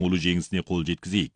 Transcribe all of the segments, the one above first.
ұлы жеңісіне қол жеткізейік.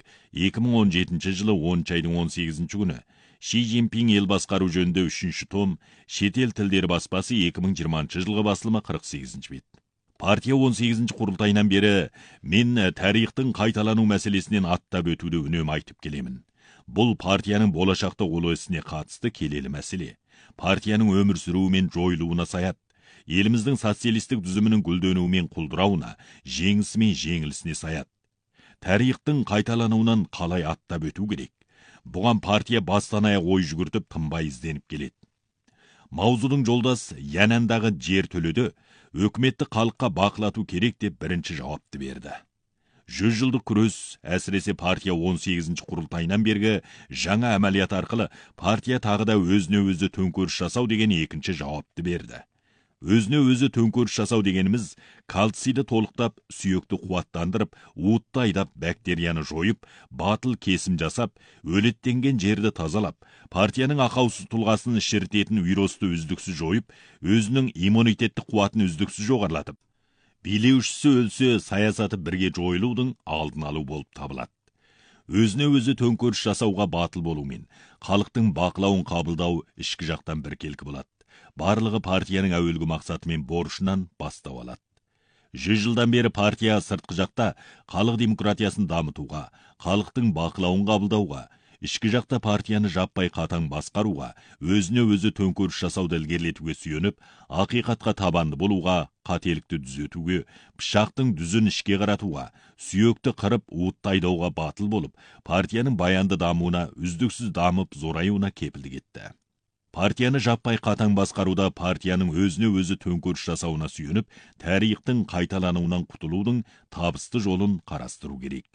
2017 жылы 10 айдың 18 күні Ши Цзиньпин ел басқару жөнінде 3-ші том шетел тілдері баспасы 2020 жылғы басылымы 48 бет. Партия 18 құрылтайынан бері мен тарихтың қайталану мәселесінен аттап өтуді үнемі айтып келемін. Бұл партияның болашақта ұлы ісіне қатысты келелі мәселе. Партияның өмір сүруі мен жойылуына саят. Еліміздің социалистік түзімінің гүлденуі мен құлдырауына, жеңісі мен жеңілісіне саят. Тарихтың қайталануынан қалай аттап өту керек? Бұған партия бастан аяқ ой жүгіртіп тынбай ізденіп келеді. Маузудың жолдас Янандағы жер төледі, өкіметті халыққа бақылату керек деп бірінші жауапты берді. 100 жылдық күрес, әсіресе партия 18 құрылтайынан бергі жаңа әмәлият арқылы партия тағы да өзіне өзі төңкеріс жасау деген екінші жауапты берді. Өзіне өзі төңкеріс жасау дегеніміз кальцийді толықтап, сүйекті қуаттандырып, уытты айдап, бактерияны жойып, батыл кесім жасап, өлеттенген жерді тазалап, партияның ақаусыз тұлғасын шірітетін вирусты үздіксіз жойып, өзінің иммунитетті қуатын үздіксіз жоғарлатып, билеушісі өлсе, саясаты бірге жойылудың алдын алу болып табылады. Өзіне өзі төңкеріс жасауға батыл болумен, халықтың бақылауын қабылдау ішкі жақтан біркелкі болады. Барлығы партияның әуелгі мақсаты мен борышынан бастау алады. 100 жылдан бері партия сыртқы жақта халық демократиясын дамытуға, халықтың бақылауын қабылдауға, ішкі жақта партияны жаппай қатаң басқаруға, өзіне өзі төңкеріс жасауды ілгерілетуге сүйеніп, ақиқатқа табанды болуға, қателікті түзетуге, пышақтың дүзін ішке қаратуға, сүйекті қырып, уытты айдауға батыл болып, партияның баянды дамуына, үздіксіз дамып, зораюына кепілдік етті. Партияны жаппай қатаң басқаруда партияның өзіне өзі төңкеріс жасауына сүйеніп, тарихтың қайталануынан құтылудың табысты жолын қарастыру керек.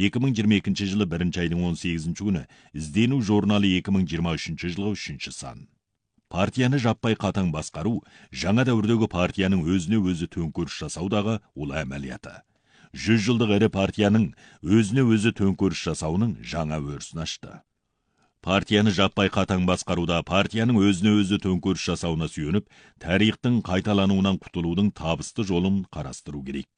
2022 жылы 1 айдың 18 күні іздену журналы 2023 жылғы 3-ші сан. Партияны жаппай қатаң басқару жаңа дәуірдегі партияның өзіне өзі төңкеріс жасаудағы ұлы әмәлияты. 100 жылдық ірі партияның өзіне өзі төңкеріс жасауының жаңа өрісін ашты. Партияны жаппай қатаң басқаруда партияның өзіне өзі төңкеріс жасауына сүйеніп, тарихтың қайталануынан құтылудың табысты жолын қарастыру керек.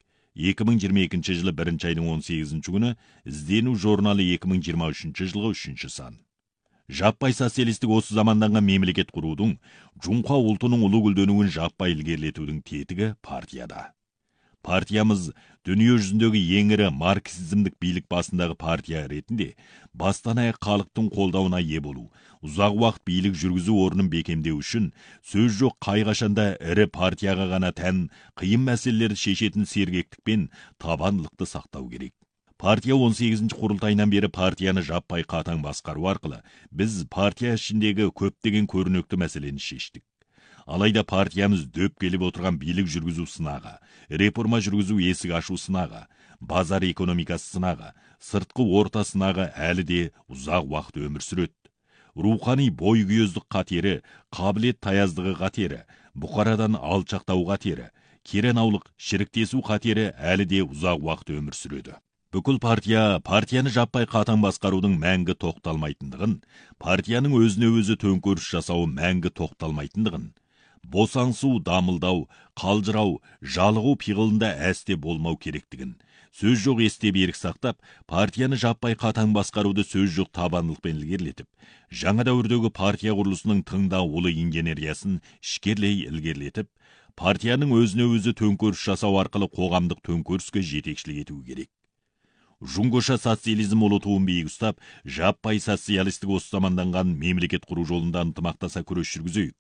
2022 жылы 1 айдың 18 күні іздену журналы 2023 жылғы 3-ші сан. Жаппай социалистік осы заманданған мемлекет құрудың, Жұңқа ұлтының ұлы гүлденуін жаппай ілгерілетудің тетігі партияда. Партиямыз дүние жүзіндегі ең ірі марксизмдік билік басындағы партия ретінде бастан аяқ халықтың қолдауына ие болу, ұзақ уақыт билік жүргізу орнын бекемдеу үшін сөз жоқ қай-қашанда ірі партияға ғана тән қиын мәселелерді шешетін сергектік пен табандылықты сақтау керек. Партия 18 құрылтайынан бері партияны жаппай қатаң басқару арқылы біз партия ішіндегі көптеген көрнекті мәселені шештік. Алайда партиямыз дөп келіп отырған билік жүргізу сынағы, реформа жүргізу есік ашу сынағы, базар экономикасы сынағы, сыртқы орта сынағы әлі де ұзақ уақыт өмір сүреді. Рухани бойкүйездік қатері, қабілет таяздығы қатері, бұқарадан алшақтау қатері, керенаулық шіріктесу қатері әлі де ұзақ уақыт өмір сүреді. Бүкіл партияны жаппай қатаң басқарудың мәңгі тоқталмайтындығын, партияның өзіне өзі төңкеріс жасауы мәңгі тоқталмайтындығын, босаңсу, дамылдау, қалжырау, жалығу пиғылында әсте болмау керектігін, сөз жоқ есте берік сақтап, партияны жаппай қатаң басқаруды сөз жоқ табандылықпен ілгерілетіп, жаңа дәуірдегі партия құрылысының тыңда ұлы инженериясын ішкерлей ілгерілетіп, партияның өзіне өзі төңкеріс жасау арқылы қоғамдық төңкеріске жетекшілік ету керек. Жұңғыша социализм ұлы туын биік ұстап, жаппай социалистік осы заманданған мемлекет құру жолында ынтымақтаса күрес жүргізейік.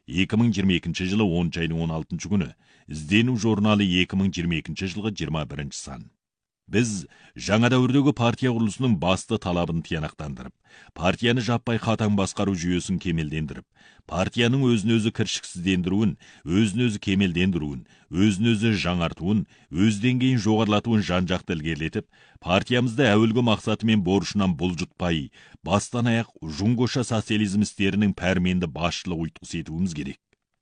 2022 жылы 10 айдың 16 күні іздену журналы 2022 жылғы 21 сан. Біз жаңа дәуірдегі партия құрылысының басты талабын тиянақтандырып, партияны жаппай қатаң басқару жүйесін кемелдендіріп, партияның өзін-өзі кіршіксіздендіруін, өзін-өзі кемелдендіруін, өзін-өзі жаңартуын, өз деңгейін жоғарлатуын жан-жақты ілгерілетіп, партиямызды әуелгі мақсаты мен борышынан бұлжытпай, бастан аяқ жұңғыша социализм істерінің пәрменді басшылық ұйытқысы етуіміз керек.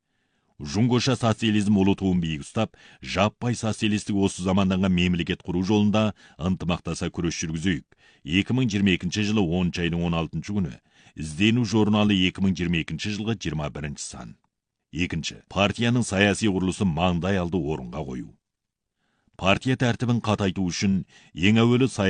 Жұңғыша социализм ұлы туын биік ұстап, жаппай социалистік осы заманданған мемлекет құру жолында ынтымақтаса күрес жүргізейік. 2022 жылы 10 айдың 16 күні іздену журналы 2022 жылғы 21 сан. Екінші, партияның саяси құрылысын маңдай алды орынға қою. партия тәртібін қатайту үшін ең әуелі